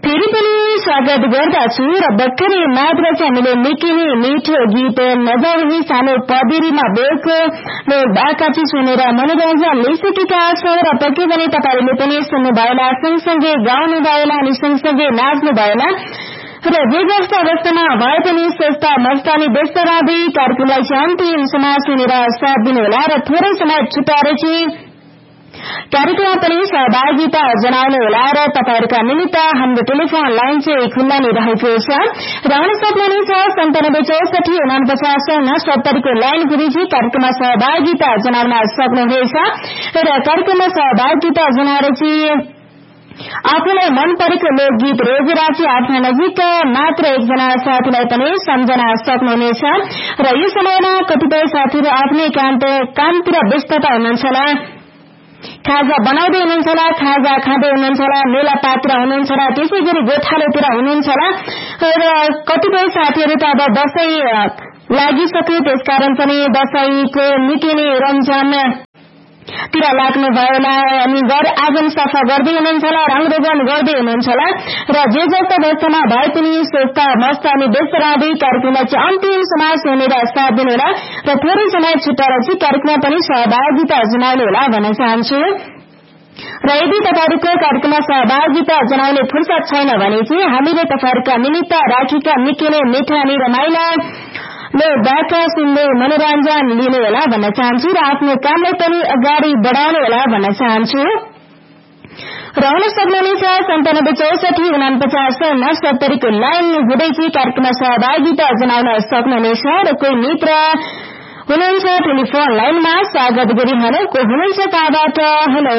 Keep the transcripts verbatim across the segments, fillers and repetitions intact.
फेरि पनि स्वागत गर्दछु र भर्खरै मात्र चाहिँ हामीले निकै नै मिठो गीत नजाउने सानो पदेरीमा बेलको बाकाची सुनेर मनोरञ्जन लिइसकेका छौं र पक्कै पनि तपाईहरूले पनि सुन्नु भएला, सँगसँगै गाउनु भएला अनि सँगसँगै नाच्नु भएला र जे जस्तो अवस्थामा भए पनि स्वस्थ मस्त अनि व्यस्त रहँदै कार्यक्रमलाई चाहिँ अन्तिमसम्म सुनेर साथ दिनुहोला र थोरै समय छुट्याएर चाहिँ कार्यक्रममा पनि सहभागिता जनाउनु होला र तपाईहरूका निमित्त हाम्रो टेलिफोन लाइन चाहिँ खुल्ला नै रहेको छ र आउन सक्नुहुनेछ सन्तानब्बे चौसठी उनापचास सत्तरीको लाइन गुरुजी कार्यक्रममा सहभागिता जनाउन सक्नुहुनेछ र कार्यक्रममा सहभागिता जनाएर चाहिँ आफूलाई मन परेको लोकगीत रोजेर चाहिँ आफ्ना नजिक मात्र एकजना साथीलाई पनि सम्झना सक्नुहुनेछ र यो समयमा कतिपय साथीहरू आफ्नै कामतिर व्यस्तता हुनुहुन्छ होला, खाजा बनाउँदै हुनुहुन्छ होला, खाजा खाँदै हुनुहुन्छ होला, मेला पात्र हुनुहुन्छ होला, त्यसै गरी गोठालोतिर हुनुहुन्छ होला र कतिपय साथीहरू त अब दशैं लागिसक्यो त्यसकारण पनि दशैंको निकै नै रमझम तिर लाग्नु भयो होला अनि घर आँगन सफा गर्दै हुनुहुन्छ होला, रङरोगन गर्दै हुनुहुन्छ होला र जे जस्तो अवस्थामा भए पनि स्वस्थ मस्त अनि व्यस्त रहँदै कार्यक्रमलाई चाहिँ अन्तिमसम्म सुनेर साथ दिनुहोला र थोरै समय छुट्याएर चाहिँ कार्यक्रममा पनि सहभागिता जनाउनु होला भन्न चाहन्छु र यदि तपाईहरूको कार्यक्रममा सहभागिता जनाउने फुर्सद छैन भने चाहिँ हामीले तपाईहरूका निमित्त राखेका निकै नै मिठा अनि रमाइला बाका सुन्दै मनोरञ्जन लिनु होला भन्न चाहन्छु र आफ्नो कामलाई पनि अगाडि बढाउनु होला भन्न चाहन्छु र आउन सक्नुहुनेछ सन्तानब्बे चौसठी उनापचास सत्तरीको लाइन हुँदै चाहिँ कार्यक्रममा सहभागिता जनाउन सक्नुहुनेछ र कोही मित्र हुनुहुन्छ टेलिफोन लाइनमा स्वागत गरिहाल्नु। को हुनुहुन्छ कहाँबाट? हेलो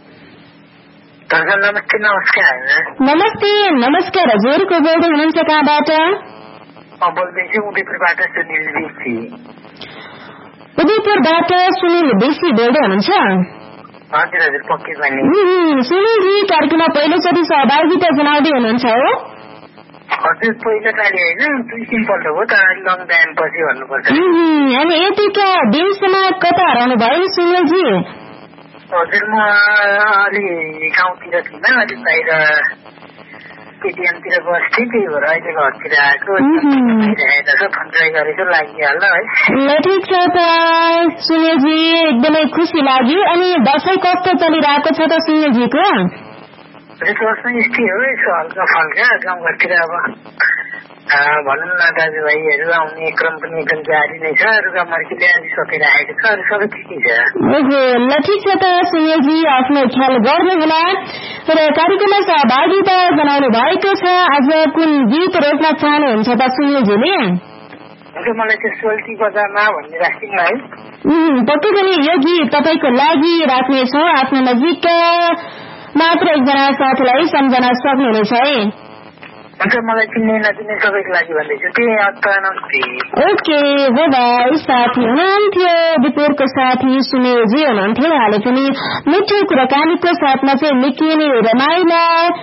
नमस्ते नमस्कार नमस्ते नमस्कार हजुर को बोल्दै हुनुहुन्छ कहाँबाट? बोल्दैछु उदयपुरबाट सुनिल बेसी। उदयपुरबाट सुनिल बेसी बोल्दै हुनुहुन्छ? हजुर हजुर पक्कै पनि। सुनिलजी कार्यक्रममा पहिलोचोटि सहभागिता जनाउँदै हुनुहुन्छ हो? हजुर पहिलोचोटि होइन, दुई तिनपल्ट हो त, लङ टाइम पछि भन्नुपर्छ। अनि यतिका दिनसम्म कता हराउनु भयो सुनिलजी? हजुर म अलि गाउँतिर थिइनँ, अलिक बाहिर केटिएमतिर बस्थेँ, त्यही भएर अहिले घरतिर आएको फोन ट्राई गरेको लागिहाल्यो है। ल ठिक छ त सुनिलजी, एकदमै खुसी लाग्यो। अनि दशैं कस्तो चलिरहेको छ त सुनिलजीको? दशैं यस्तै हो, यसो हल्का फल्का गाउँघरतिर अब भनौँ न दाजुभाइहरू आउने क्रम पनि एकदम जारी नै छ, रुगा मर्कीले अलि सकिरहेको छ, अरू सबै ठिकै छ। ओहो ल ठिक छ त सुनिलजी, आफ्नो ख्याल गर्नुहोला र कार्यक्रममा सहभागिता जनाउनु भएको छ। आज कुन गीत रोज्न चाहनुहुन्छ त सुनिलजीले? मलाई चाहिँ सोल्टी बजारमा भन्ने राखिदिनु है। पक्कै पनि यो गीत तपाईँको लागि राख्नेछौँ, आफ्नो नजिक मात्र एकजना साथीलाई सम्झना सक्नुहुनेछ है। हुन्छ, मलाई चिन्ने नचिन्ने सबैको लागि भन्दैछु, त्यही नमस्ते। ओके हो भाइ। साथी हुनुहुन्थ्यो दिपुरको साथी सुनिलजी हुनुहुन्थ्यो, उहाँले पनि मिठो कुराकानीको साथमा चाहिँ निकै नै रमाइला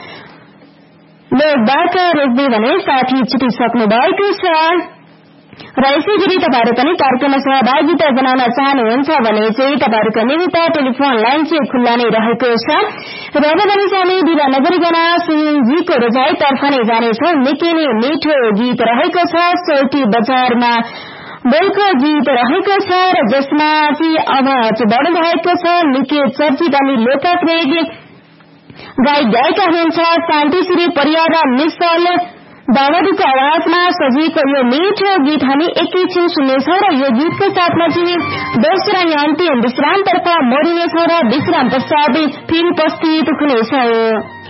बाका रोज्दै भने साथी छुटिसक्नु भएको छ र यसै गरी तपाईँहरू पनि कार्यक्रममा सहभागिता जनाउन चाहनुहुन्छ भने चाहिँ तपाईँहरूको निमित्त टेलिफोन लाइन चाहिँ खुल्ला नै रहेको छ र अब भने चाहिँ ढिला नगरिकन सुनिलजीको रोजाइतर्फ नै जानेछौँ। निकै नै मिठो गीत रहेको छ, सोल्टी बजारमा बेलको गीत रहेको छ र जसमा चाहिँ आवाज बढ्नु भएको छ निकै चर्चित अनि लोकप्रिय गायक गायिका हुनुहुन्छ शान्तिश्री परियार र मिसल दावादीको आवाजमा सजिएको यो मिठो गीत हामी एकैछिन सुन्नेछौँ र यो गीतको साथमा चाहिँ दोस्रो अनि अन्तिम विश्रामतर्फ मोडिनेछौँ र विश्राम पश्चात फेरि उपस्थित हुनेछौँ।